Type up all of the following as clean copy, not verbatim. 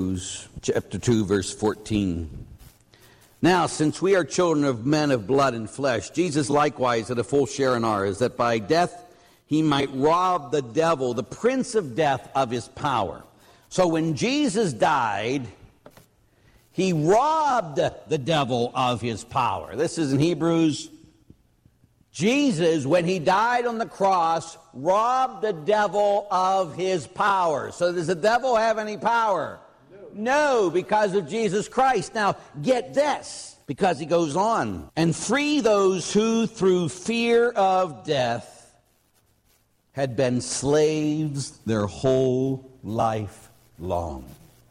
Hebrews chapter 2, verse 14. Now, since we are children of men of blood and flesh, Jesus likewise had a full share in ours, that by death he might rob the devil, the prince of death, of his power. So when Jesus died, he robbed the devil of his power. This is in Hebrews. Jesus, when he died on the cross, robbed the devil of his power. So does the devil have any power? No, because of Jesus Christ. Now, get this, because he goes on. And free those who, through fear of death, had been slaves their whole life long.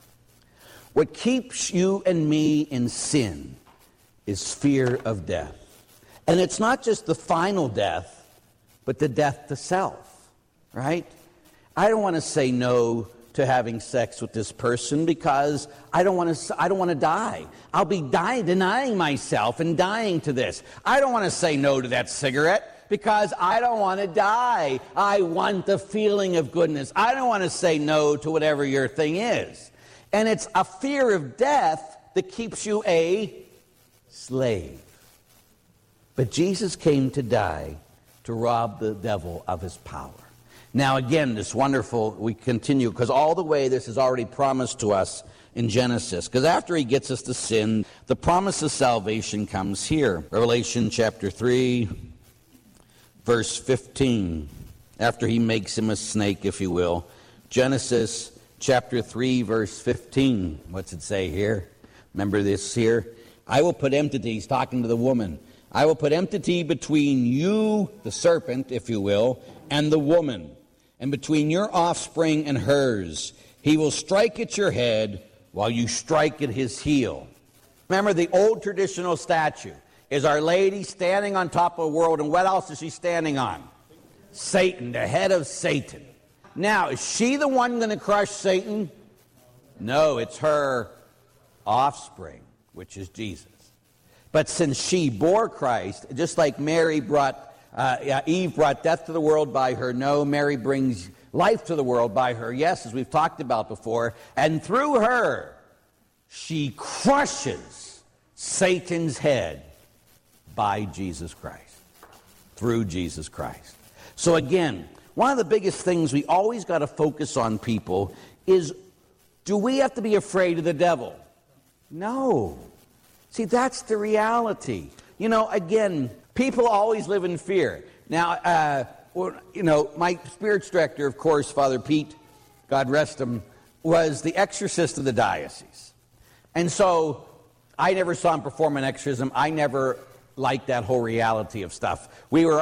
What keeps you and me in sin is fear of death. And it's not just the final death, but the death to self, right? I don't want to say no to having sex with this person because I don't want to die. I'll be denying myself and dying to this. I don't want to say no to that cigarette because I don't want to die. I want the feeling of goodness. I don't want to say no to whatever your thing is. And it's a fear of death that keeps you a slave. But Jesus came to die to rob the devil of his power. Now again, this wonderful, we continue, because all the way this is already promised to us in Genesis. Because after he gets us to sin, the promise of salvation comes here. Revelation chapter 3, verse 15. After he makes him a snake, if you will. Genesis chapter 3, verse 15. What's it say here? Remember this here? I will put enmity, he's talking to the woman. I will put enmity between you, the serpent, if you will, and the woman, and between your offspring and hers. He will strike at your head while you strike at his heel. Remember, the old traditional statue is Our Lady standing on top of the world, and what else is she standing on? Satan, the head of Satan. Now, is she the one going to crush Satan? No, it's her offspring, which is Jesus. But since she bore Christ, just like Mary brought, Eve brought death to the world by her, no, Mary brings life to the world by her, yes, as we've talked about before, and through her, she crushes Satan's head by Jesus Christ, through Jesus Christ. So again, one of the biggest things we always got to focus on, people, is do we have to be afraid of the devil? No. See, that's the reality. You know, again, people always live in fear. Now, my spirits director, of course, Father Pete, God rest him, was the exorcist of the diocese. And so I never saw him perform an exorcism. I never liked that whole reality of stuff. We were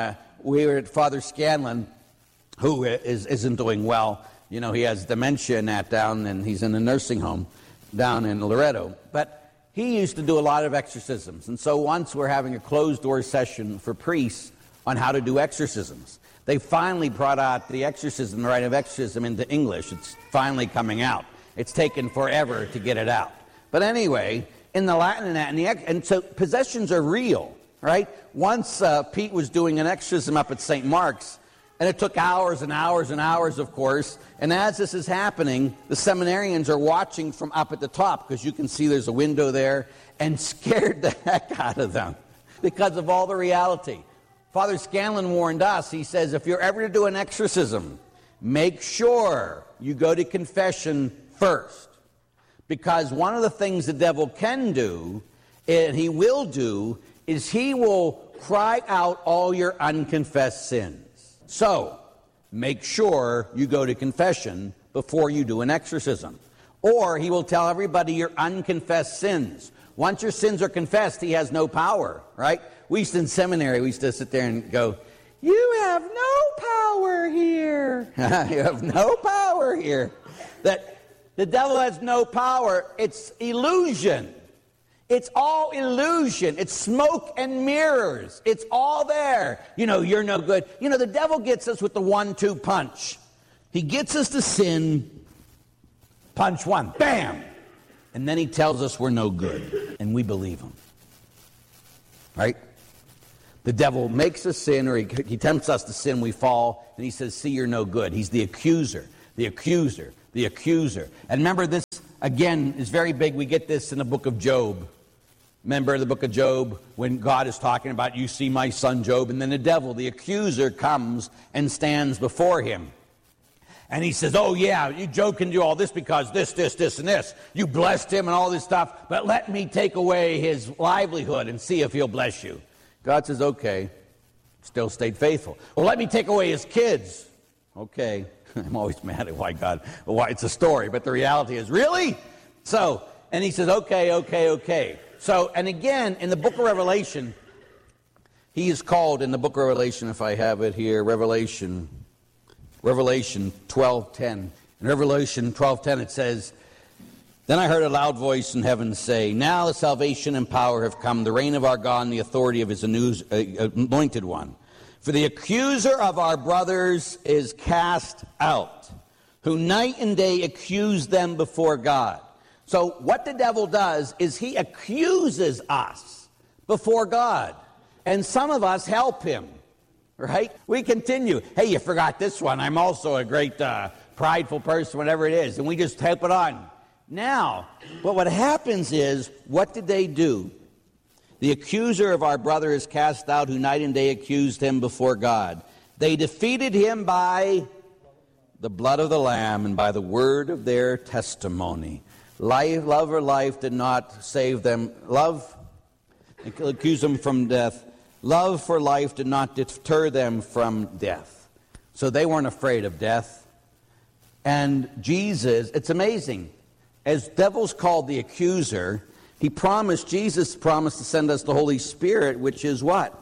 at Father Scanlon, who isn't doing well. You know, he has dementia and that down, and he's in a nursing home down in Loretto. But he used to do a lot of exorcisms. And so once we're having a closed-door session for priests on how to do exorcisms. They finally brought out the exorcism, the rite of exorcism, into English. It's finally coming out. It's taken forever to get it out. But anyway, in the Latin and so possessions are real, right? Once Pete was doing an exorcism up at St. Mark's, and it took hours and hours and hours, of course. And as this is happening, the seminarians are watching from up at the top, because you can see there's a window there, and scared the heck out of them because of all the reality. Father Scanlon warned us. He says, if you're ever to do an exorcism, make sure you go to confession first. Because one of the things the devil can do, and he will do, is he will cry out all your unconfessed sins. So, make sure you go to confession before you do an exorcism. Or he will tell everybody your unconfessed sins. Once your sins are confessed, he has no power, right? We used to, in seminary, we used to sit there and go, you have no power here. You have no power here. That the devil has no power. It's illusion. It's all illusion. It's smoke and mirrors. It's all there. You know, you're no good. You know, the devil gets us with the 1-2 punch. He gets us to sin. Punch one. Bam! And then he tells us we're no good. And we believe him. Right? The devil makes us sin, or he tempts us to sin, we fall, and he says, see, you're no good. He's the accuser, the accuser, the accuser. And remember this, again, is very big. We get this in the book of Job. Remember the book of Job when God is talking about, you see my son Job, and then the devil, the accuser, comes and stands before him. And he says, oh yeah, Job can do all this because this, and this. You blessed him and all this stuff, but let me take away his livelihood and see if he'll bless you. God says, okay, still stayed faithful. Well, let me take away his kids. Okay, I'm always mad at why it's a story, but the reality is, really? So, and he says, okay. So, and again, in the book of Revelation, he is called, in the book of Revelation, if I have it here, Revelation 12:10. In Revelation 12:10 it says, then I heard a loud voice in heaven say, now the salvation and power have come, the reign of our God and the authority of his anointed one. For the accuser of our brothers is cast out, who night and day accuse them before God. So what the devil does is he accuses us before God. And some of us help him, right? We continue. Hey, you forgot this one. I'm also a great prideful person, whatever it is. And we just type it on. Now, but what happens is, what did they do? The accuser of our brother is cast out, who night and day accused him before God. They defeated him by the blood of the Lamb and by the word of their testimony. Love or life did not save them. Love, accuse them from death. Love for life did not deter them from death. So they weren't afraid of death. And Jesus, it's amazing. As devil's called the accuser, Jesus promised to send us the Holy Spirit, which is what?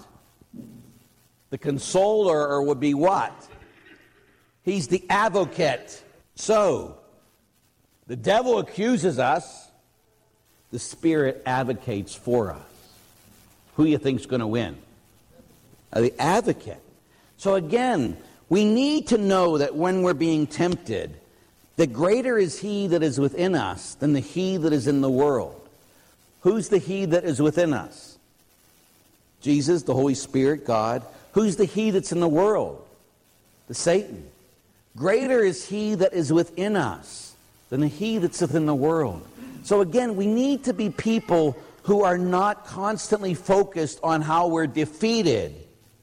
The consoler, or would be what? He's the advocate. So, the devil accuses us. The Spirit advocates for us. Who do you think's going to win? The advocate. So again, we need to know that when we're being tempted, that greater is he that is within us than the he that is in the world. Who's the he that is within us? Jesus, the Holy Spirit, God. Who's the he that's in the world? The Satan. Greater is he that is within us than the he that's within the world. So again, we need to be people who are not constantly focused on how we're defeated.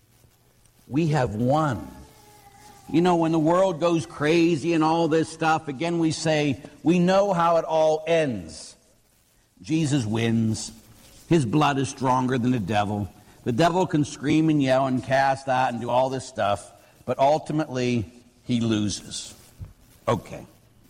We have won. You know, when the world goes crazy and all this stuff, again we say, we know how it all ends. Jesus wins. His blood is stronger than the devil. The devil can scream and yell and cast out and do all this stuff, but ultimately he loses. Okay.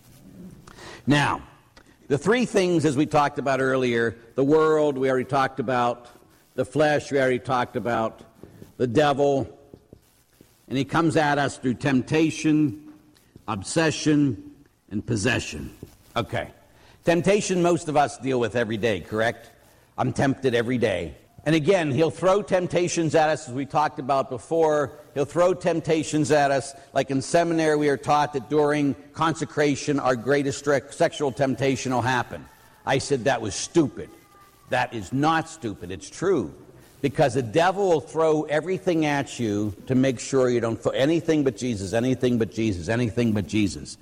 Now, the three things, as we talked about earlier, the world, we already talked about, the flesh, we already talked about, the devil, and he comes at us through temptation, obsession, and possession. Okay. Temptation most of us deal with every day, correct? I'm tempted every day. And again, he'll throw temptations at us, as we talked about before. He'll throw temptations at us. Like in seminary, we are taught that during consecration, our greatest sexual temptation will happen. I said that was stupid. That is not stupid. It's true. Because the devil will throw everything at you to make sure you don't anything but Jesus, anything but Jesus, anything but Jesus.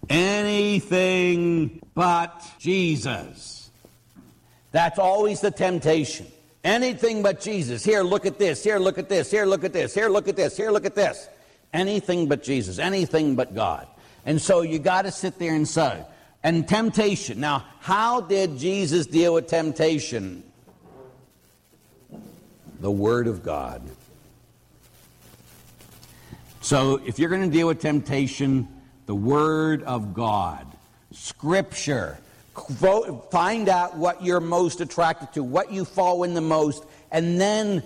Anything but Jesus. That's always the temptation. Anything but Jesus. Here, look at this. Here, look at this. Here, look at this. Here, look at this. Here, look at this. Anything but Jesus. Anything but God. And so you got to sit there and say. And temptation. Now, how did Jesus deal with temptation? The Word of God. So if you're going to deal with temptation, the Word of God. Scripture. Find out what you're most attracted to, what you fall in the most, and then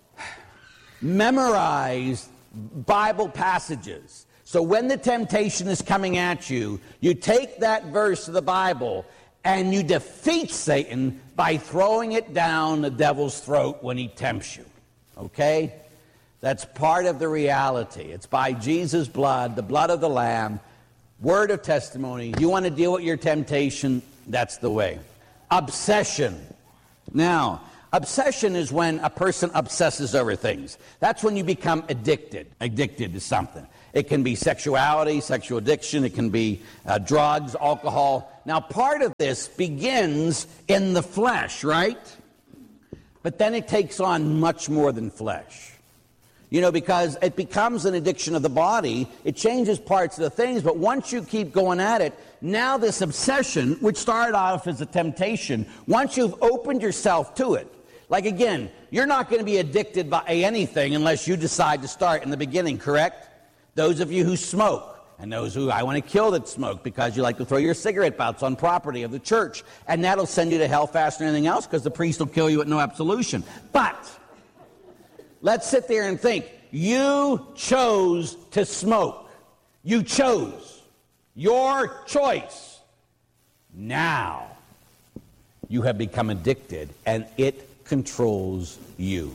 memorize Bible passages. So when the temptation is coming at you, you take that verse of the Bible and you defeat Satan by throwing it down the devil's throat when he tempts you. Okay? That's part of the reality. It's by Jesus' blood, the blood of the Lamb, word of testimony. You want to deal with your temptation? That's the way. Obsession. Now, obsession is when a person obsesses over things. That's when you become addicted to something. It can be sexuality, sexual addiction. It can be drugs, alcohol. Now, part of this begins in the flesh, right? But then it takes on much more than flesh. You know, because it becomes an addiction of the body. It changes parts of the things, but once you keep going at it, now this obsession, which started off as a temptation, once you've opened yourself to it, like again, you're not going to be addicted by anything unless you decide to start in the beginning, correct? Those of you who smoke, and those who I want to kill that smoke because you like to throw your cigarette butts on property of the church, and that'll send you to hell faster than anything else because the priest will kill you at no absolution. But let's sit there and think. You chose to smoke. You chose. Your choice. Now, you have become addicted, and it controls you.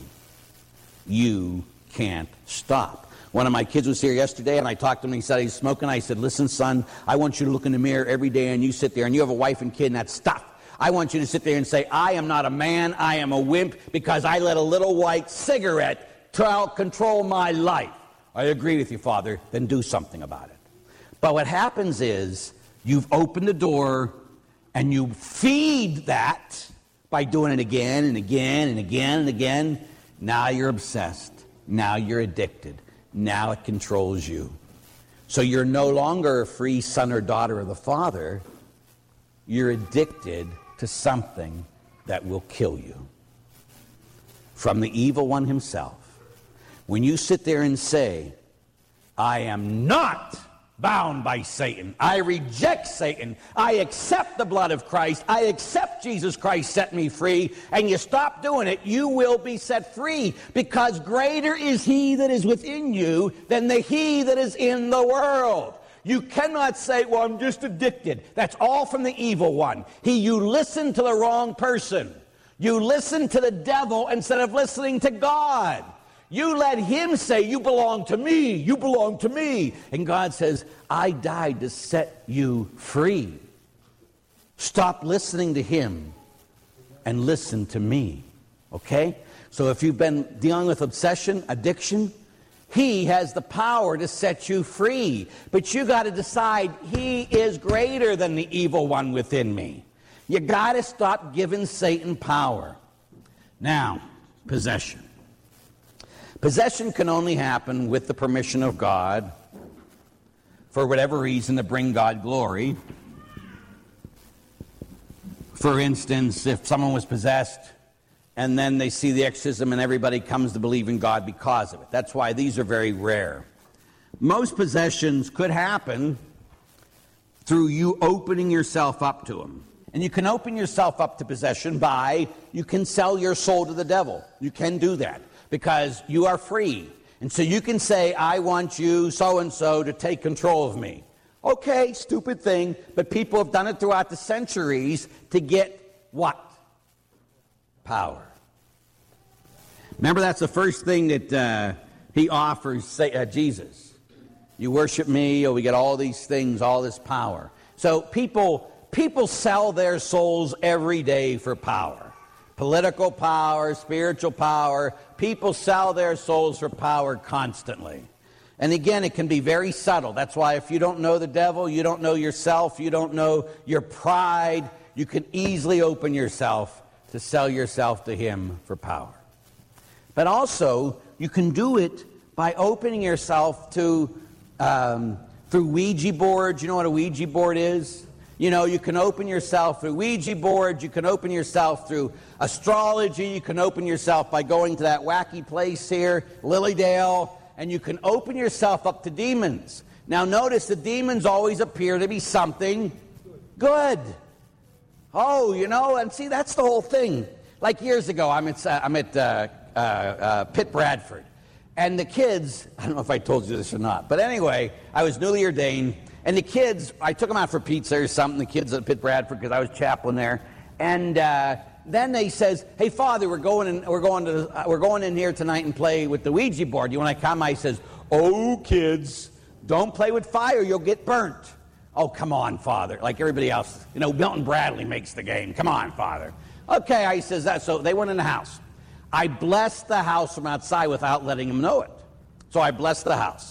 You can't stop. One of my kids was here yesterday, and I talked to him, and he said he's smoking. I said, listen, son, I want you to look in the mirror every day, and you sit there, and you have a wife and kid, and that's stuff. I want you to sit there and say, I am not a man, I am a wimp, because I let a little white cigarette control my life. I agree with you, Father. Then do something about it. But what happens is you've opened the door and you feed that by doing it again and again and again and again. Now you're obsessed. Now you're addicted. Now it controls you. So you're no longer a free son or daughter of the Father. You're addicted to something that will kill you. From the evil one himself. When you sit there and say, I am not bound by Satan. I reject Satan. I accept the blood of Christ. I accept Jesus Christ set me free. And you stop doing it, you will be set free. Because greater is he that is within you than the he that is in the world. You cannot say, well, I'm just addicted. That's all from the evil one. You listen to the wrong person. You listen to the devil instead of listening to God. You let him say, you belong to me, you belong to me. And God says, I died to set you free. Stop listening to him and listen to me. Okay? So if you've been dealing with obsession, addiction, he has the power to set you free. But you got to decide he is greater than the evil one within me. You got to stop giving Satan power. Now, possession. Possession can only happen with the permission of God for whatever reason to bring God glory. For instance, if someone was possessed and then they see the exorcism and everybody comes to believe in God because of it. That's why these are very rare. Most possessions could happen through you opening yourself up to them. And you can open yourself up to possession by, you can sell your soul to the devil. You can do that. Because you are free. And so you can say, I want you so-and-so to take control of me. Okay, stupid thing, but people have done it throughout the centuries to get what? Power. Remember, that's the first thing that he offers Jesus. You worship me, or we get all these things, all this power. So people sell their souls every day for power. Political power, spiritual power. People sell their souls for power constantly. And again, it can be very subtle. That's why if you don't know the devil, you don't know yourself, you don't know your pride, you can easily open yourself to sell yourself to him for power. But also, you can do it by opening yourself to, through Ouija boards. You know what a Ouija board is? You know, you can open yourself through Ouija boards, you can open yourself through astrology, you can open yourself by going to that wacky place here, Lilydale, and you can open yourself up to demons. Now notice the demons always appear to be something good. Oh, you know, and see, that's the whole thing. Like years ago, I'm at Pitt Bradford, and the kids, I don't know if I told you this or not, but anyway, I was newly ordained. And the kids, I took them out for pizza or something, the kids at Pitt Bradford, because I was chaplain there. And then they says, hey, Father, we're going in here tonight and play with the Ouija board. You want to come? I says, oh, kids, don't play with fire. You'll get burnt. Oh, come on, Father. Like everybody else. You know, Milton Bradley makes the game. Come on, Father. Okay, I says that. So they went in the house. I blessed the house from outside without letting them know it. So I blessed the house.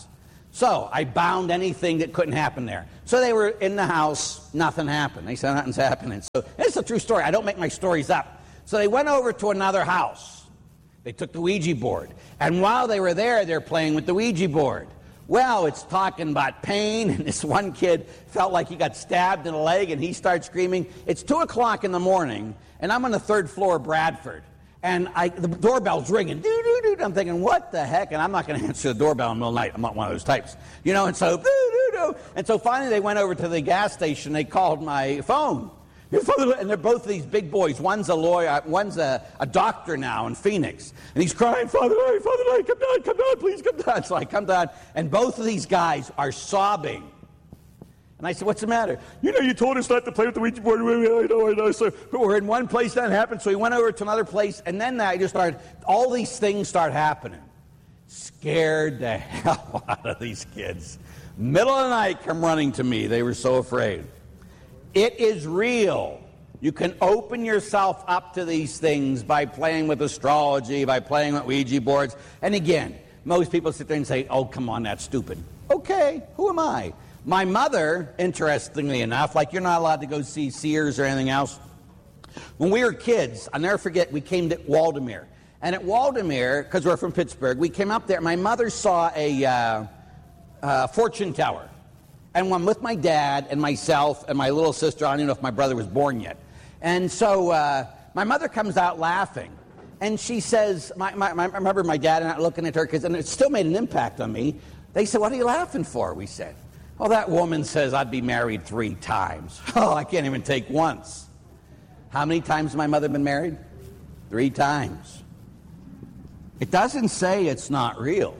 So I bound anything that couldn't happen there. So they were in the house, nothing happened. They said nothing's happening. So it's a true story. I don't make my stories up. So they went over to another house. They took the Ouija board. And while they were there, they're playing with the Ouija board. Well, it's talking about pain, and this one kid felt like he got stabbed in the leg, and he starts screaming. It's 2 o'clock in the morning, and I'm on the 3rd floor of Bradford. And the doorbell's ringing. Doo-doo-doo. I'm thinking, what the heck? And I'm not going to answer the doorbell in the middle of the night. I'm not one of those types. And so, doo-doo-doo. And so finally they went over to the gas station. They called my phone. And they're both these big boys. One's a lawyer. One's a doctor now in Phoenix. And he's crying, Father Larry, come down, please come down. So I come down, and both of these guys are sobbing. And I said, what's the matter? You told us not to play with the Ouija board. I know, sir. But we're in one place, that happened. So we went over to another place, and then I just started, all these things start happening. Scared the hell out of these kids. Middle of the night, come running to me. They were so afraid. It is real. You can open yourself up to these things by playing with astrology, by playing with Ouija boards. And again, most people sit there and say, oh, come on, that's stupid. Okay, who am I? My mother, interestingly enough, like you're not allowed to go see Sears or anything else. When we were kids, I'll never forget, we came to Waldameer. And at Waldameer, because we're from Pittsburgh, we came up there. My mother saw a fortune teller. And I'm with my dad and myself and my little sister. I don't even know if my brother was born yet. And so my mother comes out laughing. And she says, I remember my dad and I looking at her, and it still made an impact on me. They said, what are you laughing for? We said, well, that woman says I'd be married 3 times. Oh, I can't even take once. How many times has my mother been married? 3 times. It doesn't say it's not real.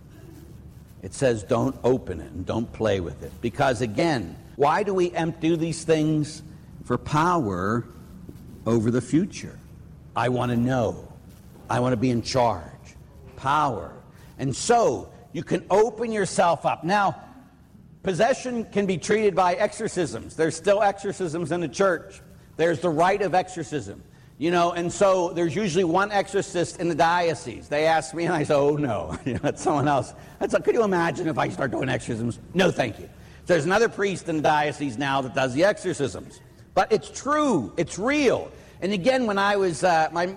It says don't open it and don't play with it. Because again, why do we do these things? For power over the future. I want to know. I want to be in charge. Power. And so you can open yourself up. Now, possession can be treated by exorcisms. There's still exorcisms in the church. There's the rite of exorcism. And so there's usually one exorcist in the diocese. They ask me, and I say, oh, no, it's someone else. Could you imagine if I start doing exorcisms? No, thank you. There's another priest in the diocese now that does the exorcisms. But it's true. It's real. And again, when I was, my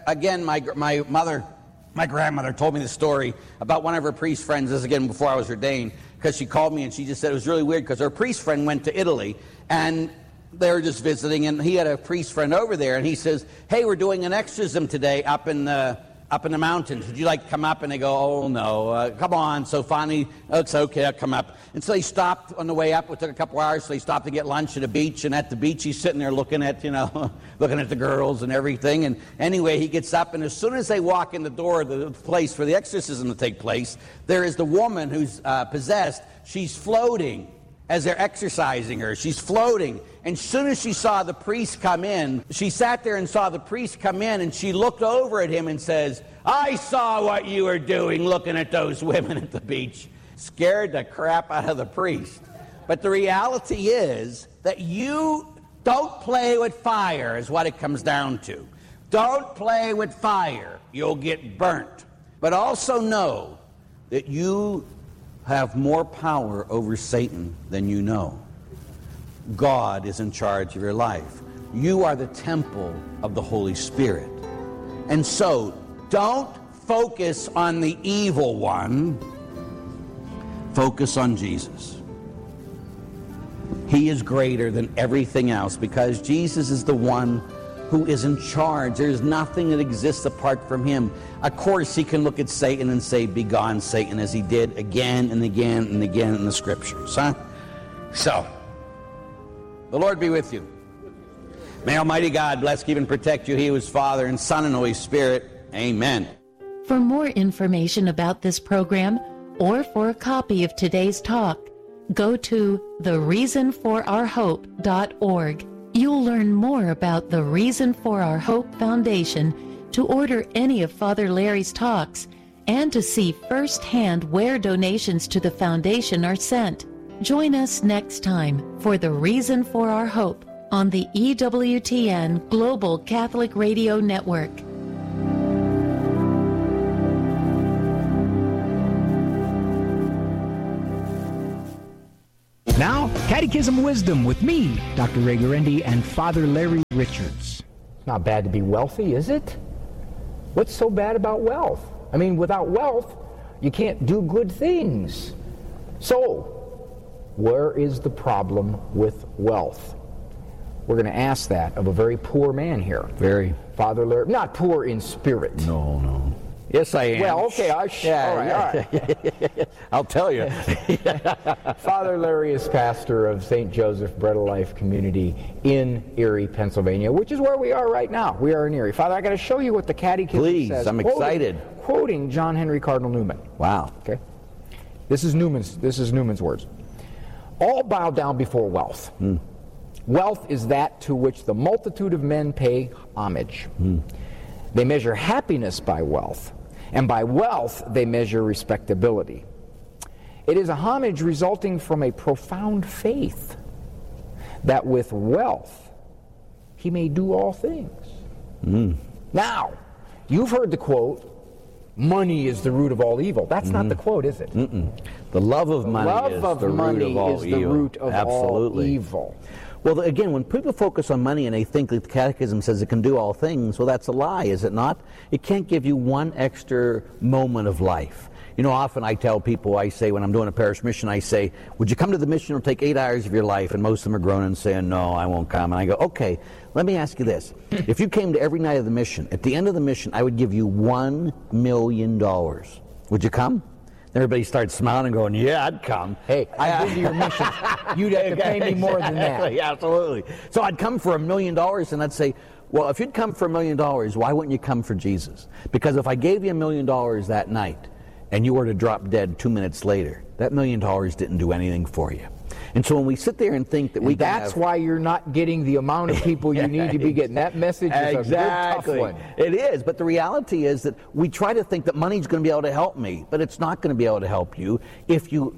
grandmother told me the story about one of her priest friends. This is again before I was ordained, because she called me and she just said it was really weird because her priest friend went to Italy and they were just visiting, and he had a priest friend over there, and he says, hey, we're doing an exorcism today up in the mountains. Would you like to come up? And they go, oh, no, come on. So finally, it's okay, I'll come up. And so he stopped on the way up. It took a couple hours, so he stopped to get lunch at a beach, and at the beach he's sitting there looking at, looking at the girls and everything. And anyway, he gets up, and as soon as they walk in the door of the place for the exorcism to take place, there is the woman who's possessed. She's floating as they're exorcising her. She's floating. And as soon as she saw the priest come in, she sat there and saw the priest come in, and she looked over at him and says, I saw what you were doing looking at those women at the beach. Scared the crap out of the priest. But the reality is that you don't play with fire is what it comes down to. Don't play with fire. You'll get burnt. But also know that you have more power over Satan than you know. God is in charge of your life. You are the temple of the Holy Spirit. And so, don't focus on the evil one. Focus on Jesus. He is greater than everything else because Jesus is the one who is in charge. There's nothing that exists apart from him. Of course, he can look at Satan and say, begone, Satan, as he did again and again and again in the Scriptures. So, the Lord be with you. May Almighty God bless, keep, and protect you. He who is Father and Son and Holy Spirit. Amen. For more information about this program or for a copy of today's talk, go to thereasonforourhope.org. You'll learn more about the Reason for Our Hope Foundation, to order any of Father Larry's talks, and to see firsthand where donations to the foundation are sent. Join us next time for The Reason for Our Hope on the EWTN Global Catholic Radio Network. Catechism Wisdom with me, Dr. Ray Guarendi, and Father Larry Richards. It's not bad to be wealthy, is it? What's so bad about wealth? I mean, without wealth, you can't do good things. So, where is the problem with wealth? We're going to ask that of a very poor man here. Very. Father Larry, not poor in spirit. No. Yes, I am. Well, okay, all right. I'll tell you. Father Larry is pastor of St. Joseph Bread of Life Community in Erie, Pennsylvania, which is where we are right now. We are in Erie. Father, I got to show you what the Catechism says. I'm excited. Quoting John Henry Cardinal Newman. Wow. Okay. This is Newman's words. All bow down before wealth. Wealth is that to which the multitude of men pay homage. They measure happiness by wealth, and by wealth they measure respectability. It is a homage resulting from a profound faith that with wealth he may do all things. Now, you've heard the quote, money is the root of all evil. That's not the quote, is it? The love of money is the root of all evil. Well, again, when people focus on money and they think that the Catechism says it can do all things, well, that's a lie, is it not? It can't give you one extra moment of life. You know, often I tell people, I say, when I'm doing a parish mission, I say, would you come to the mission? It'll take 8 hours of your life. And most of them are groaning and saying, no, I won't come. And I go, okay, let me ask you this. If you came to every night of the mission, at the end of the mission, I would give you $1 million. Would you come? Everybody starts smiling and going, yeah, I'd come. Hey, I've been to your mission. You'd have to pay me more than that. Yeah, absolutely. So I'd come for $1 million, and I'd say, well, if you'd come for $1 million, why wouldn't you come for Jesus? Because if I gave you $1 million that night, and you were to drop dead 2 minutes later, that $1 million didn't do anything for you. And so when we sit there and think that we that's why you're not getting the amount of people you need to be getting. That message is a good tough one. It is, but the reality is that we try to think that money's going to be able to help me, but it's not going to be able to help you. If you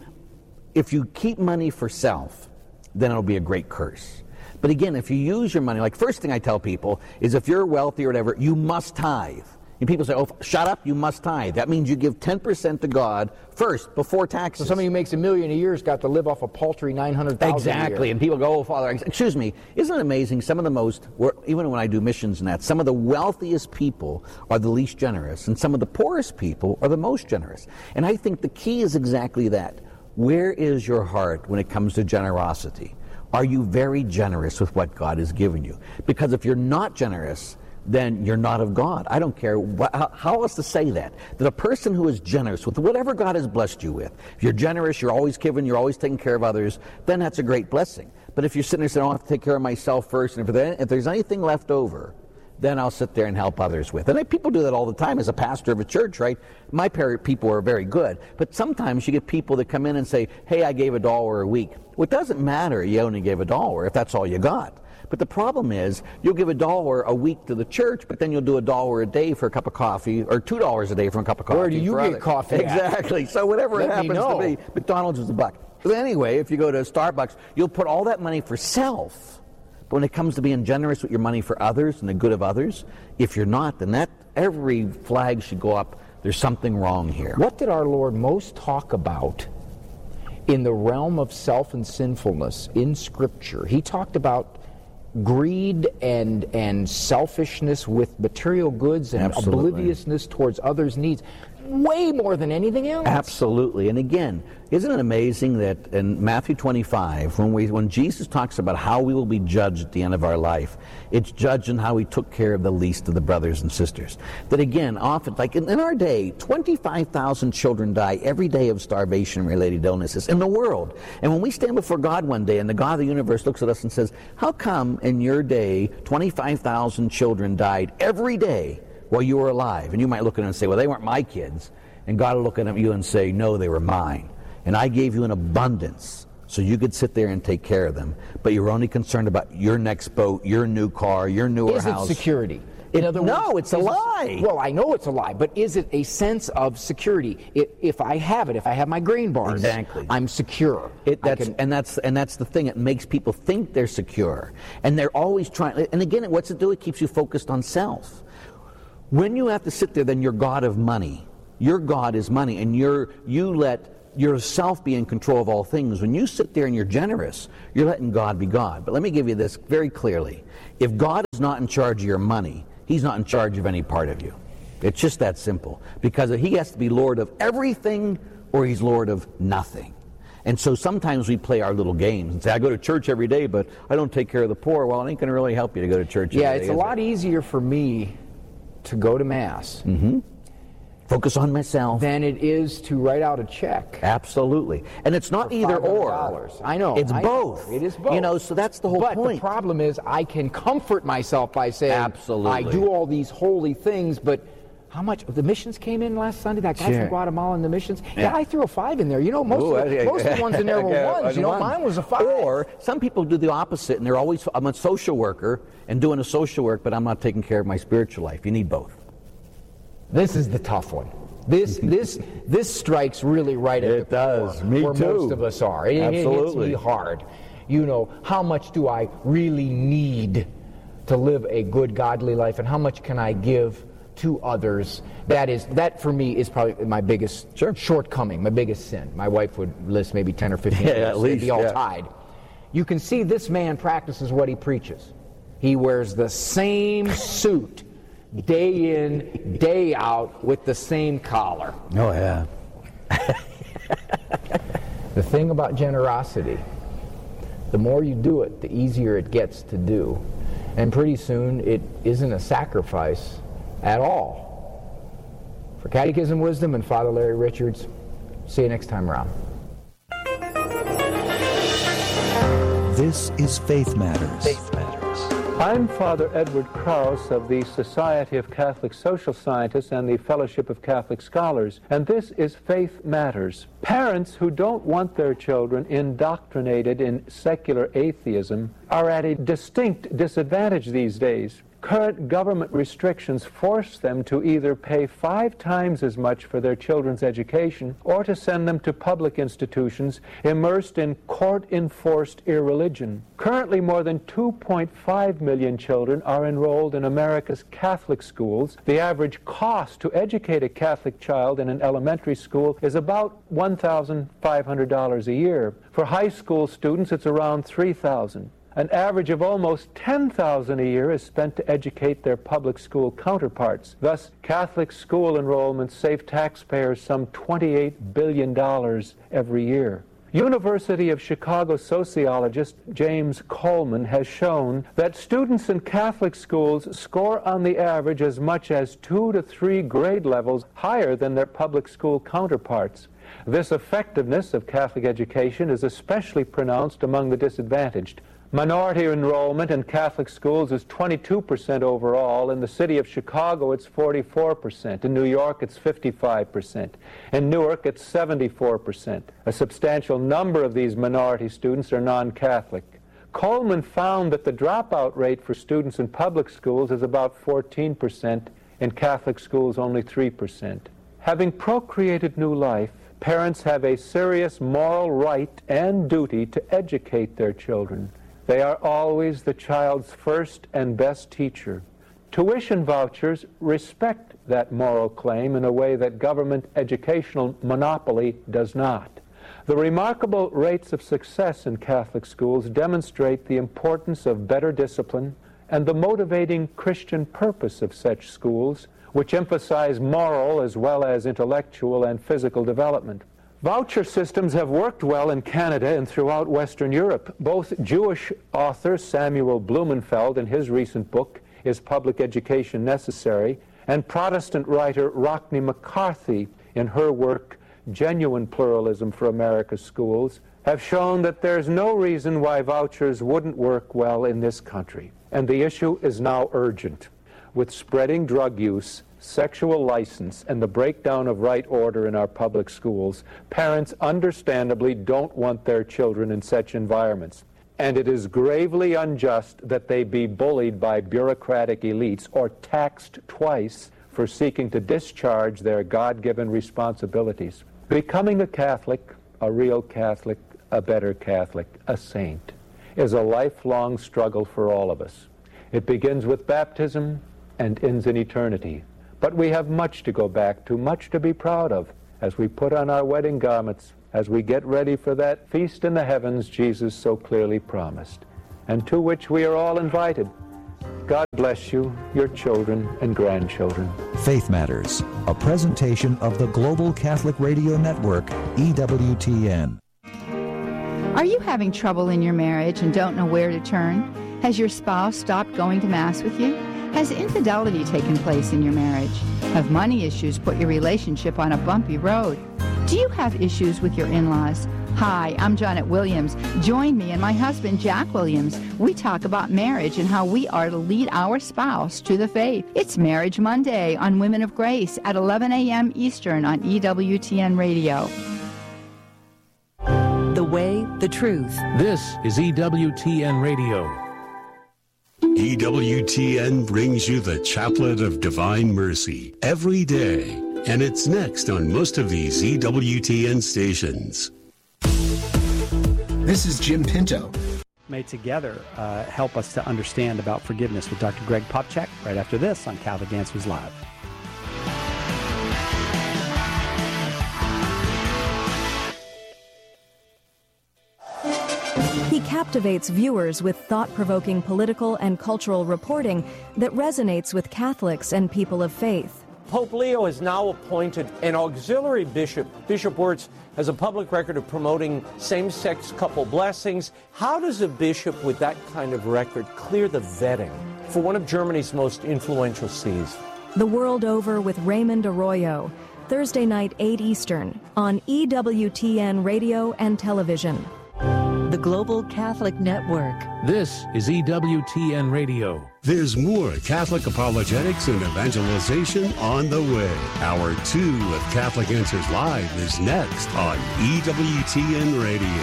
keep money for self, then it'll be a great curse. But again, if you use your money, like first thing I tell people is if you're wealthy or whatever, you must tithe. And people say, oh, shut up, you must tithe. That means you give 10% to God first, before taxes. So somebody who makes $1 million a year has got to live off a paltry $900,000 Exactly, a year. And people go, oh, Father, excuse me, isn't it amazing, some of the most, even when I do missions and that, some of the wealthiest people are the least generous, and some of the poorest people are the most generous. And I think the key is exactly that. Where is your heart when it comes to generosity? Are you very generous with what God has given you? Because if you're not generous, then you're not of God. I don't care how else to say that. That a person who is generous with whatever God has blessed you with, if you're generous, you're always giving, you're always taking care of others, then that's a great blessing. But if you're sitting there saying, I have to take care of myself first, and if there's anything left over, then I'll sit there and help others with. And people do that all the time as a pastor of a church, right? My people are very good. But sometimes you get people that come in and say, hey, I gave $1 a week. Well, it doesn't matter you only gave $1 if that's all you got. But the problem is, you'll give $1 a week to the church, but then you'll do $1 a day for a cup of coffee, or $2 a day for a cup of coffee. Where do you get coffee? Exactly. So whatever it happens to be, McDonald's is $1. But anyway, if you go to Starbucks, you'll put all that money for self. But when it comes to being generous with your money for others and the good of others, if you're not, then every flag should go up. There's something wrong here. What did our Lord most talk about in the realm of self and sinfulness in Scripture? He talked about greed and selfishness with material goods and obliviousness towards others' needs way more than anything else. Absolutely. And again, isn't it amazing that in Matthew 25, when Jesus talks about how we will be judged at the end of our life, it's judged in how we took care of the least of the brothers and sisters. That again, often, like in our day, 25,000 children die every day of starvation-related illnesses in the world. And when we stand before God one day and the God of the universe looks at us and says, how come in your day 25,000 children died every day while you were alive? And you might look at them and say, well, they weren't my kids. And God will look at you and say, no, they were mine. And I gave you an abundance so you could sit there and take care of them. But you're only concerned about your next boat, your new car, your newer house. Is it security? In other words, no, it's a lie. Well, I know it's a lie, but is it a sense of security? If I have it, if I have my grain bars, exactly, I'm secure. And that's the thing. It makes people think they're secure. And they're always trying. And again, what's it do? It keeps you focused on self. When you have to sit there, then you're God of money. Your God is money, and you let yourself be in control of all things. When you sit there and you're generous, you're letting God be God. But let me give you this very clearly. If God is not in charge of your money, He's not in charge of any part of you. It's just that simple. Because He has to be Lord of everything, or He's Lord of nothing. And so sometimes we play our little games and say, I go to church every day, but I don't take care of the poor. Well, it ain't going to really help you to go to church every day. Yeah, it's a lot easier for me to go to Mass. Mm-hmm. Focus on myself. Than it is to write out a check. Absolutely. And it's not either or. I know. It's both. It is both. You know, so that's the whole point. But the problem is I can comfort myself by saying, absolutely, I do all these holy things, but how much? The missions came in last Sunday, that guy from Guatemala in the missions. Yeah, I threw a 5 in there. You know, most of the ones in there were ones. You know, mine was a 5. Or some people do the opposite, and they're always, I'm a social worker and doing a social work, but I'm not taking care of my spiritual life. You need both. This is the tough one. This strikes really right at the core where most of us are. It hits me hard. You know, how much do I really need to live a good, godly life, and how much can I give to others? That for me is probably my biggest shortcoming, my biggest sin. My wife would list maybe 10 or 15 things. At least, they'd be all tied. You can see this man practices what he preaches. He wears the same suit day in, day out, with the same collar. Oh, yeah. The thing about generosity, the more you do it, the easier it gets to do. And pretty soon, it isn't a sacrifice at all. For Catechism Wisdom and Father Larry Richards, see you next time around. This is Faith Matters. Faith Matters. I'm Father Edward Krause of the Society of Catholic Social Scientists and the Fellowship of Catholic Scholars, and this is Faith Matters. Parents who don't want their children indoctrinated in secular atheism are at a distinct disadvantage these days. Current government restrictions force them to either pay 5 times as much for their children's education or to send them to public institutions immersed in court-enforced irreligion. Currently, more than 2.5 million children are enrolled in America's Catholic schools. The average cost to educate a Catholic child in an elementary school is about $1,500 a year. For high school students, it's around $3,000. An average of almost $10,000 a year is spent to educate their public school counterparts. Thus, Catholic school enrollments save taxpayers some $28 billion every year. University of Chicago sociologist James Coleman has shown that students in Catholic schools score on the average as much as 2 to 3 grade levels higher than their public school counterparts. This effectiveness of Catholic education is especially pronounced among the disadvantaged. Minority enrollment in Catholic schools is 22% overall. In the city of Chicago, it's 44%. In New York, it's 55%. In Newark, it's 74%. A substantial number of these minority students are non-Catholic. Coleman found that the dropout rate for students in public schools is about 14%. In Catholic schools, only 3%. Having procreated new life, parents have a serious moral right and duty to educate their children. They are always the child's first and best teacher. Tuition vouchers respect that moral claim in a way that government educational monopoly does not. The remarkable rates of success in Catholic schools demonstrate the importance of better discipline and the motivating Christian purpose of such schools, which emphasize moral as well as intellectual and physical development. Voucher systems have worked well in Canada and throughout Western Europe. Both Jewish author Samuel Blumenfeld in his recent book, Is Public Education Necessary?, and Protestant writer Rockne McCarthy in her work, Genuine Pluralism for America's Schools, have shown that there's no reason why vouchers wouldn't work well in this country. And the issue is now urgent. With spreading drug use, sexual license, and the breakdown of right order in our public schools, parents understandably don't want their children in such environments. And it is gravely unjust that they be bullied by bureaucratic elites or taxed twice for seeking to discharge their God-given responsibilities. Becoming a Catholic, a real Catholic, a better Catholic, a saint, is a lifelong struggle for all of us. It begins with baptism and ends in eternity. But we have much to go back to, much to be proud of, as we put on our wedding garments as we get ready for that feast in the heavens Jesus so clearly promised, and to which we are all invited. God bless you, your children and grandchildren. Faith Matters, a presentation of the Global Catholic Radio Network, EWTN. Are you having trouble in your marriage and don't know where to turn? Has your spouse stopped going to Mass with you? Has infidelity taken place in your marriage? Have money issues put your relationship on a bumpy road? Do you have issues with your in-laws? Hi, I'm Janet Williams. Join me and my husband, Jack Williams. We talk about marriage and how we are to lead our spouse to the faith. It's Marriage Monday on Women of Grace at 11 a.m. Eastern on EWTN Radio. The way, the truth. This is EWTN Radio. EWTN brings you the Chaplet of Divine Mercy every day, and it's next on most of these EWTN stations. This is Jim Pinto. May together help us to understand about forgiveness with Dr. Greg Popcak right after this on Catholic Answers Live. He captivates viewers with thought-provoking political and cultural reporting that resonates with Catholics and people of faith. Pope Leo has now appointed an auxiliary bishop. Bishop Wirtz has a public record of promoting same-sex couple blessings. How does a bishop with that kind of record clear the vetting for one of Germany's most influential sees? The World Over with Raymond Arroyo, Thursday night, 8 Eastern, on EWTN Radio and Television. The Global Catholic Network. This is EWTN Radio. There's more Catholic apologetics and evangelization on the way. Hour 2 of Catholic Answers Live is next on EWTN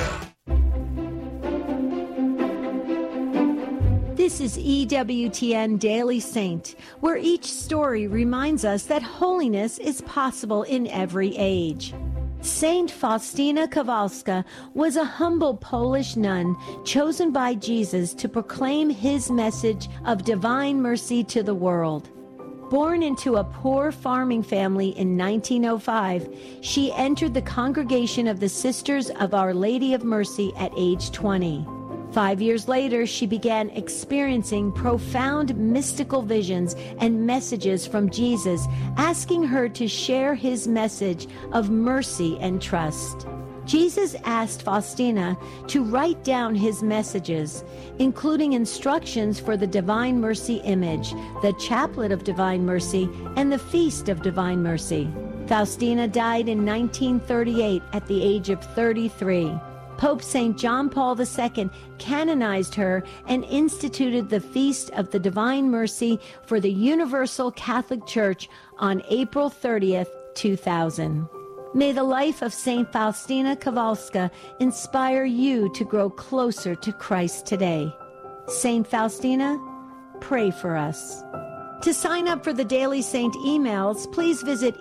Radio. This is EWTN Daily Saint, where each story reminds us that holiness is possible in every age. Saint Faustina Kowalska was a humble Polish nun chosen by Jesus to proclaim his message of divine mercy to the world. Born into a poor farming family in 1905, she entered the congregation of the Sisters of Our Lady of Mercy at age 20. 5 years later, she began experiencing profound mystical visions and messages from Jesus, asking her to share his message of mercy and trust. Jesus asked Faustina to write down his messages, including instructions for the Divine Mercy image, the Chaplet of Divine Mercy, and the Feast of Divine Mercy. Faustina died in 1938 at the age of 33. Pope St. John Paul II canonized her and instituted the Feast of the Divine Mercy for the Universal Catholic Church on April 30th, 2000. May the life of St. Faustina Kowalska inspire you to grow closer to Christ today. St. Faustina, pray for us. To sign up for the Daily Saint emails, please visit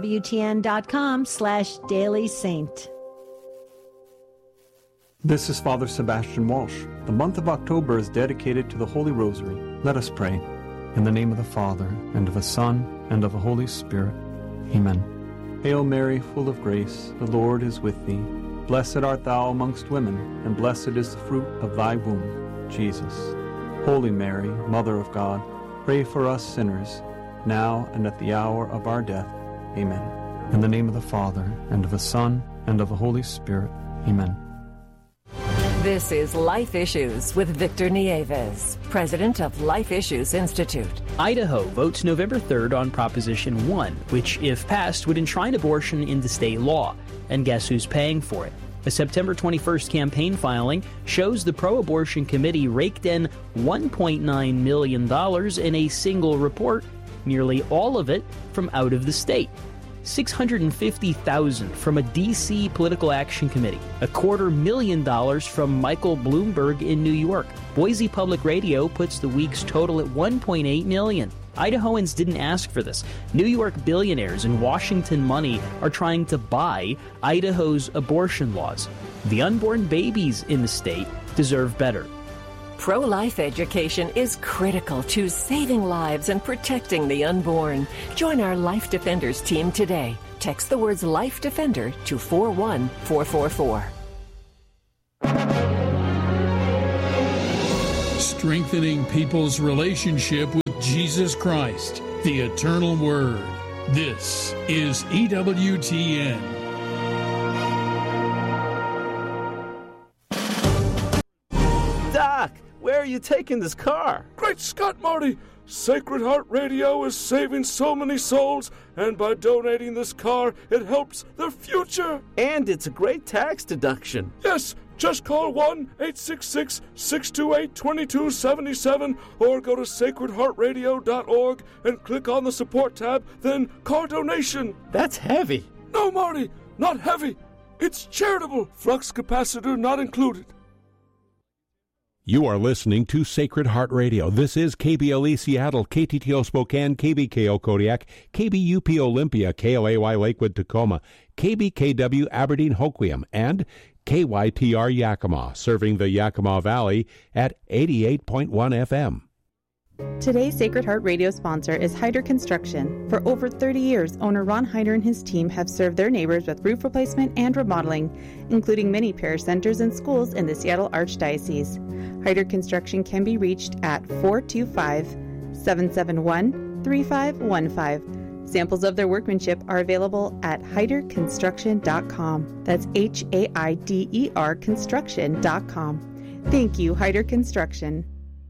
EWTN.com/dailysaint. This is Father Sebastian Walsh. The month of October is dedicated to the Holy Rosary. Let us pray. In the name of the Father, and of the Son, and of the Holy Spirit. Amen. Hail Mary, full of grace, the Lord is with thee. Blessed art thou amongst women, and blessed is the fruit of thy womb, Jesus. Holy Mary, Mother of God, pray for us sinners, now and at the hour of our death. Amen. In the name of the Father, and of the Son, and of the Holy Spirit. Amen. This is Life Issues with Victor Nieves, president of Life Issues Institute. Idaho votes November 3rd on Proposition 1, which, if passed, would enshrine abortion into state law. And guess who's paying for it? A September 21st campaign filing shows the pro-abortion committee raked in $1.9 million in a single report, nearly all of it from out of the state. $650,000 from a D.C. political action committee, $250,000 from Michael Bloomberg in New York. Boise Public Radio puts the week's total at $1.8 million. Idahoans didn't ask for this. New York billionaires and Washington money are trying to buy Idaho's abortion laws. The unborn babies in the state deserve better. Pro-life education is critical to saving lives and protecting the unborn. Join our Life Defenders team today. Text the words Life Defender to 41444. Strengthening people's relationship with Jesus Christ, the eternal Word. This is EWTN. Doc, where are you taking this car? Great Scott, Marty! Sacred Heart Radio is saving so many souls, and by donating this car, it helps their future. And it's a great tax deduction. Yes, just call 1-866-628-2277 or go to sacredheartradio.org and click on the support tab, then car donation. That's heavy. No, Marty, not heavy. It's charitable. Flux capacitor not included. You are listening to Sacred Heart Radio. This is KBLE Seattle, KTTO Spokane, KBKO Kodiak, KBUP Olympia, KLAY Lakewood Tacoma, KBKW Aberdeen Hoquiam, and KYTR Yakima, serving the Yakima Valley at 88.1 FM. Today's Sacred Heart Radio sponsor is Hyder Construction. For over 30 years, owner Ron Hyder and his team have served their neighbors with roof replacement and remodeling, including many parish centers and schools in the Seattle Archdiocese. Hyder Construction can be reached at 425-771-3515. Samples of their workmanship are available at hyderconstruction.com. That's HAIDER construction.com. Thank you, Hyder Construction.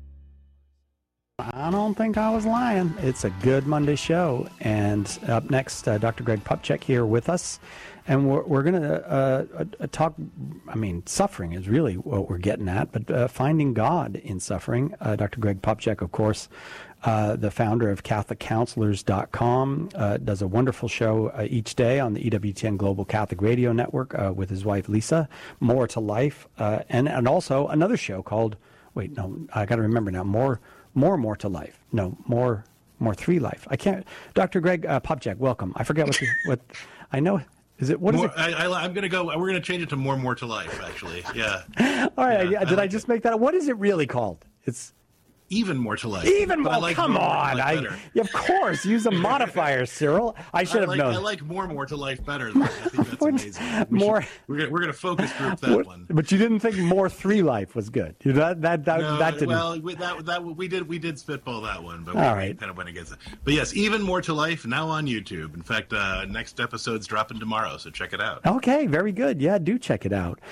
I don't think I was lying. It's a good Monday show. And up next, Dr. Greg Popcak here with us. And we're going to talk, suffering is really what we're getting at, but finding God in suffering. Dr. Greg Popcak, of course, the founder of CatholicCounselors.com, does a wonderful show each day on the EWTN Global Catholic Radio Network with his wife, Lisa, More to Life, and also another show called, I got to remember now, More to Life. No, More 3 Life. I can't. Dr. Greg Popcak, welcome. I forget what I know. Is it what more, is it? I'm going to go. We're going to change it to More to Life. Actually, yeah. All right. Yeah, did I just make that up? What is it really called? It's Even More to Life. Even more. Like come on. Of course, use a modifier, Cyril. I should have known. I like More to Life better. I think that's amazing. We're going to focus group that one. But you didn't think More 3 Life was good. That didn't. Well, we did spitball that one, but all right. Kind of went against it. But yes, Even More to Life now on YouTube. In fact, next episode's dropping tomorrow, so check it out. Okay, very good. Yeah, do check it out.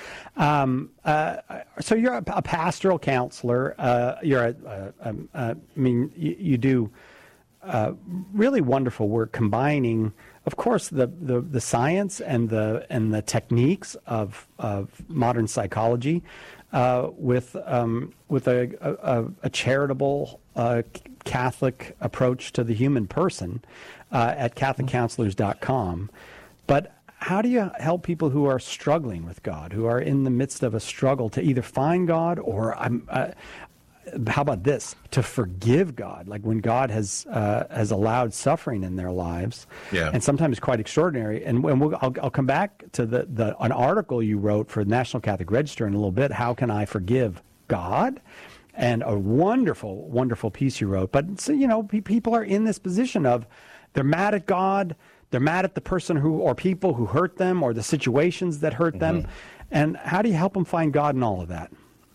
So you're a pastoral counselor. You do really wonderful work combining, of course, the science and the techniques of modern psychology with a charitable Catholic approach to the human person at CatholicCounselors.com. But how do you help people who are struggling with God, who are in the midst of a struggle to either find God or how about this? To forgive God, like when God has allowed suffering in their lives, and sometimes quite extraordinary. And I'll come back to an article you wrote for the National Catholic Register in a little bit. How can I forgive God? And a wonderful, wonderful piece you wrote. But so, people are in this position of they're mad at God, they're mad at the person or people who hurt them, or the situations that hurt them. And how do you help them find God in all of that?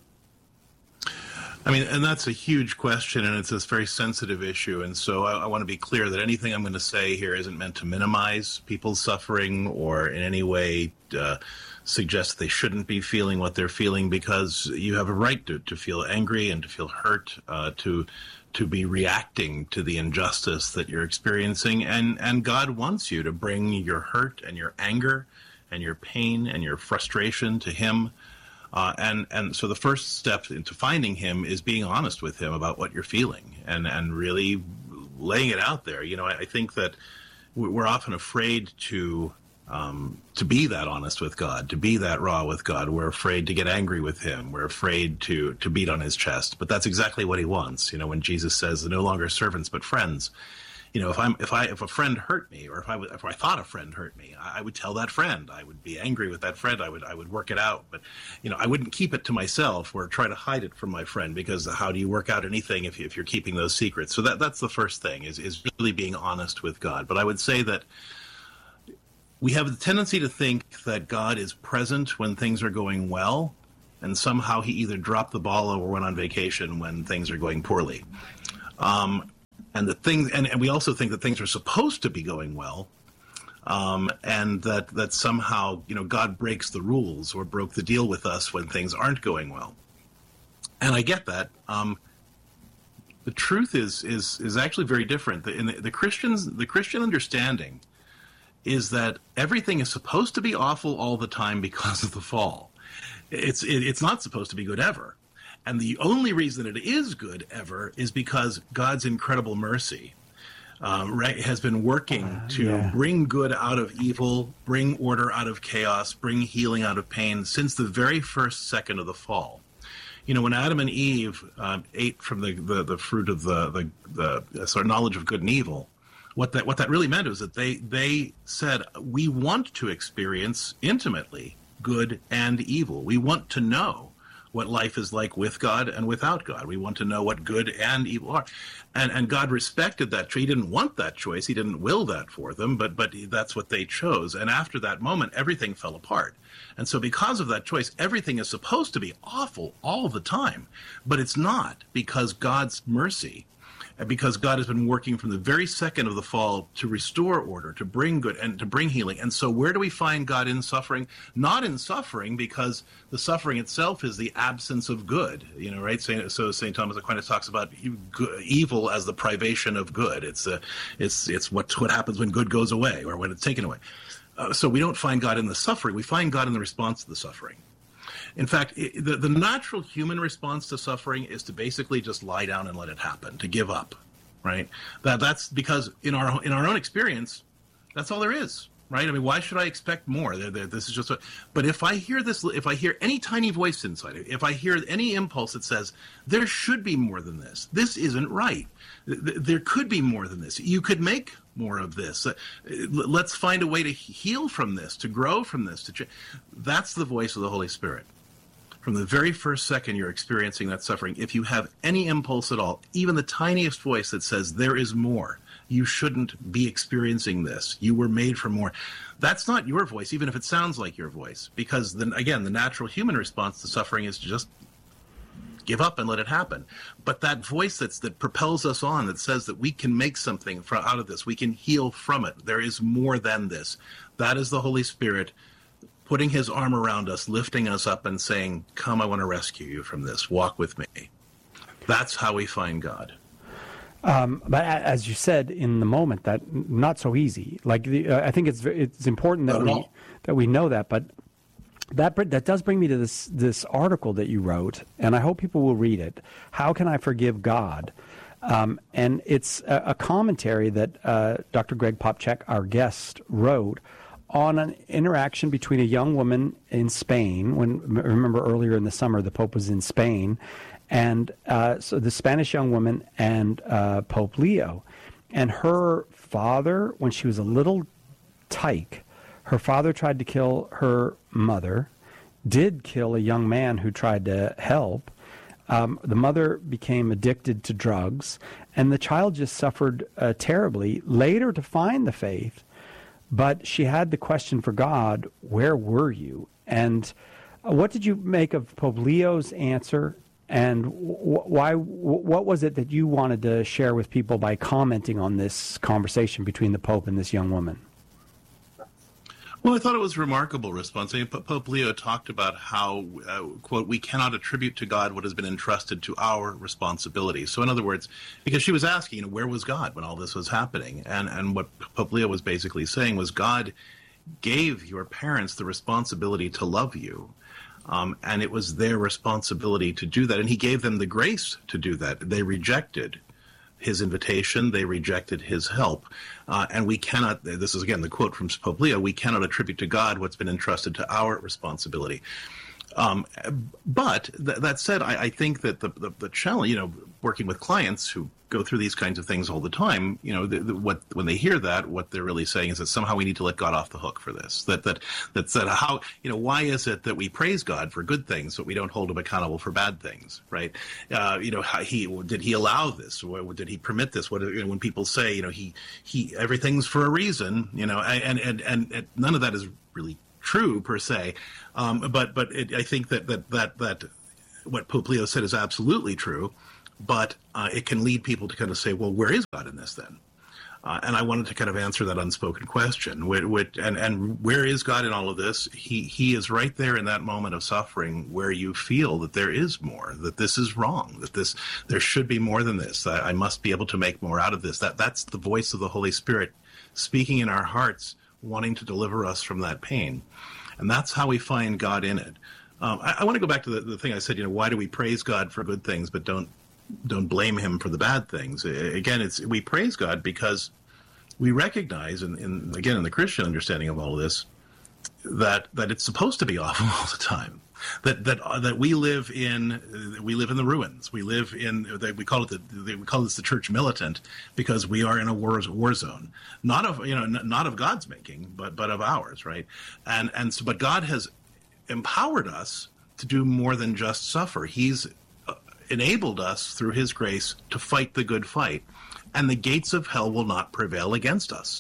And that's a huge question, and it's this very sensitive issue. And so I want to be clear that anything I'm going to say here isn't meant to minimize people's suffering or in any way suggest they shouldn't be feeling what they're feeling, because you have a right to feel angry and to feel hurt, to be reacting to the injustice that you're experiencing. And God wants you to bring your hurt and your anger and your pain and your frustration to Him. And so the first step into finding Him is being honest with Him about what you're feeling and really laying it out there. I think that we're often afraid to be that honest with God, to be that raw with God. We're afraid to get angry with Him. We're afraid to beat on His chest. But that's exactly what He wants. When Jesus says, "They're no longer servants but friends." If a friend hurt me, or if I thought a friend hurt me, I would tell that friend. I would be angry with that friend. I would work it out. But I wouldn't keep it to myself or try to hide it from my friend, because how do you work out anything if you're keeping those secrets? So that's the first thing is really being honest with God. But I would say that we have the tendency to think that God is present when things are going well, and somehow he either dropped the ball or went on vacation when things are going poorly. And we also think that things are supposed to be going well, and that somehow, God breaks the rules or broke the deal with us when things aren't going well. And I get that. The truth is actually very different. The Christian understanding is that everything is supposed to be awful all the time because of the fall. It's not supposed to be good ever. And the only reason it is good ever is because God's incredible mercy has been working to bring good out of evil, bring order out of chaos, bring healing out of pain since the very first second of the fall. When Adam and Eve ate from the fruit of the sort of knowledge of good and evil, what that really meant was that they said, we want to experience intimately good and evil. We want to know what life is like with God and without God. We want to know what good and evil are. And God respected that. He didn't want that choice. He didn't will that for them, but that's what they chose. And after that moment, everything fell apart. And so because of that choice, everything is supposed to be awful all the time. But it's not, because God's mercy, because God has been working from the very second of the fall to restore order, to bring good, and to bring healing. And so where do we find God in suffering? Not in suffering, because the suffering itself is the absence of good, right? So St. Thomas Aquinas talks about evil as the privation of good. It's what happens when good goes away or when it's taken away. So we don't find God in the suffering. We find God in the response to the suffering. In fact, the natural human response to suffering is to basically just lie down and let it happen, to give up, right? That's because in our own experience, that's all there is, right? I mean, why should I expect more? This is just but if I hear any tiny voice inside, if I hear any impulse that says, there should be more than this, this isn't right, there could be more than this, you could make more of this, let's find a way to heal from this, to grow from this, that's the voice of the Holy Spirit. From the very first second you're experiencing that suffering, if you have any impulse at all, even the tiniest voice that says there is more, you shouldn't be experiencing this, you were made for more, that's not your voice, even if it sounds like your voice. Because then again, the natural human response to suffering is to just give up and let it happen. But that voice that propels us on, that says that we can make something out of this, we can heal from it, there is more than this, that is the Holy Spirit putting his arm around us, lifting us up and saying, come, I want to rescue you from this. Walk with me. That's how we find God. But as you said in the moment, that not so easy. I think it's important that we know that. But that does bring me to this article that you wrote, and I hope people will read it. How Can I Forgive God? And it's a commentary that Dr. Greg Popcak, our guest, wrote on an interaction between a young woman in Spain. Remember earlier in the summer, the Pope was in Spain, and so the Spanish young woman and Pope Leo. And her father, when she was a little tyke, her father tried to kill her mother, did kill a young man who tried to help. The mother became addicted to drugs, and the child just suffered terribly. Later to find the faith, but she had the question for God, where were you? And what did you make of Pope Leo's answer? And what was it that you wanted to share with people by commenting on this conversation between the Pope and this young woman? Well, I thought it was a remarkable response. I mean, Pope Leo talked about how, quote, we cannot attribute to God what has been entrusted to our responsibility. So in other words, because she was asking, where was God when all this was happening? And what Pope Leo was basically saying was God gave your parents the responsibility to love you. And it was their responsibility to do that. And he gave them the grace to do that. They rejected his invitation. They rejected his help. And we cannot, this is again the quote from Pope Leo, we cannot attribute to God what's been entrusted to our responsibility. But that said, I think that the challenge, working with clients who go through these kinds of things all the time, you know, when they hear that, what they're really saying is that somehow we need to let God off the hook for this. That's how, you know, why is it that we praise God for good things, but we don't hold him accountable for bad things, right? You know, did he allow this? Or did he permit this? What, you know, when people say, you know, he everything's for a reason, you know, and none of that is really true per se, but I think that what Pope Leo said is absolutely true, but it can lead people to kind of say, well, where is God in this then? And I wanted to kind of answer that unspoken question. And where is God in all of this? He is right there in that moment of suffering where you feel that there is more, that this is wrong, that there should be more than this. I must be able to make more out of this. That's the voice of the Holy Spirit speaking in our hearts, wanting to deliver us from that pain. And that's how we find God in it. I want to go back to the thing I said, you know, why do we praise God for good things but don't blame him for the bad things? Again, we praise God because we recognize, in the Christian understanding of all of this, that it's supposed to be awful all the time. That we live in the ruins. We live in, we call this the church militant, because we are in a war zone, not of God's making, but of ours, right? But God has empowered us to do more than just suffer. He's enabled us through his grace to fight the good fight, and the gates of hell will not prevail against us.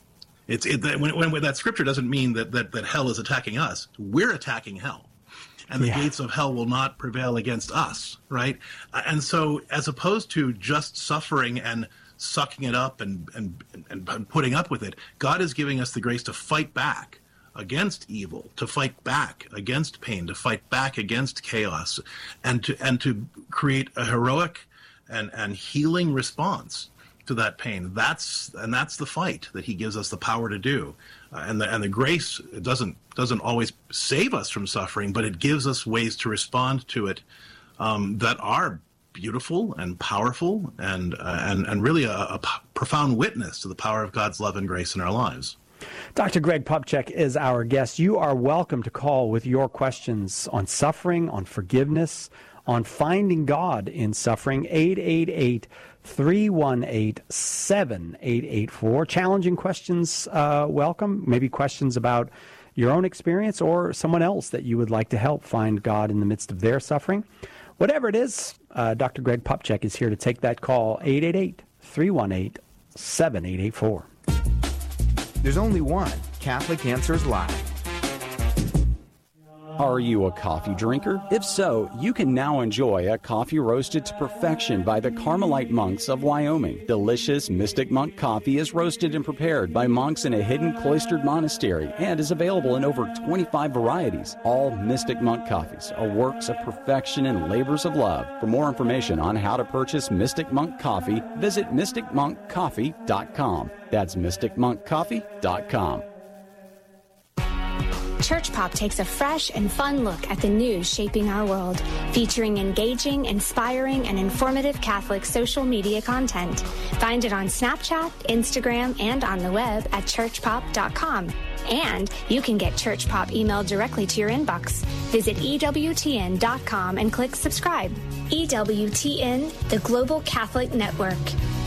When that scripture doesn't mean that hell is attacking us. We're attacking hell. And the gates of hell will not prevail against us, right? And so, as opposed to just suffering and sucking it up and putting up with it, God is giving us the grace to fight back against evil, to fight back against pain, to fight back against chaos, and to create a heroic and healing response to that pain. That's the fight that he gives us the power to do. And the grace doesn't always save us from suffering, but it gives us ways to respond to it that are beautiful and powerful and really a profound witness to the power of God's love and grace in our lives. Dr. Greg Popcak is our guest. You are welcome to call with your questions on suffering, on forgiveness, on finding God in suffering. 888-318-7884. Challenging questions, welcome. Maybe questions about your own experience or someone else that you would like to help find God in the midst of their suffering. Whatever it is, Dr. Greg Popcak is here to take that call. 888-318-7884. There's only one Catholic Answers Live. Are you a coffee drinker? If so, you can now enjoy a coffee roasted to perfection by the Carmelite monks of Wyoming. Delicious Mystic Monk coffee is roasted and prepared by monks in a hidden cloistered monastery and is available in over 25 varieties. All Mystic Monk coffees are works of perfection and labors of love. For more information on how to purchase Mystic Monk coffee, visit mysticmonkcoffee.com. That's mysticmonkcoffee.com. Church Pop takes a fresh and fun look at the news shaping our world, featuring engaging, inspiring, and informative Catholic social media content. Find it on Snapchat, Instagram, and on the web at churchpop.com. And you can get Church Pop emailed directly to your inbox. Visit EWTN.com and click subscribe. EWTN, the Global Catholic Network.